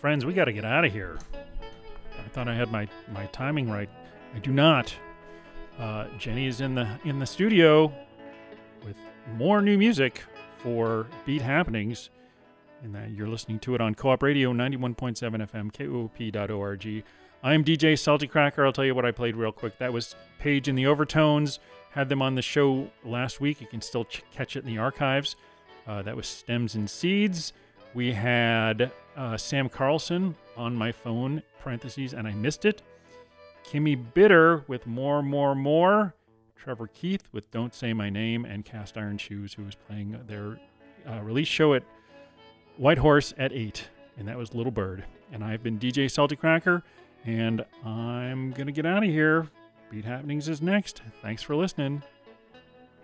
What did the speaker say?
friends, we got to get out of here. I thought I had my timing right. I do not. Jenny is in the studio with more new music for Beat Happenings, and that you're listening to it on Co-op Radio 91.7 FM, KOOP.org. I'm DJ Salty Cracker. I'll tell you what I played real quick. That was Page and the Overtones. Had them on the show last week. You can still catch it in the archives. That was Stems and Seeds. We had Sam Carlson on my phone, parentheses, and I missed it. Kimmy Bitter with More. Trevor Keith with Don't Say My Name, and Cast Iron Shoes, who was playing their release show at Whitehorse at 8. And that was Little Bird. And I've been DJ Salty Cracker, and I'm going to get out of here. Beat Happenings is next. Thanks for listening.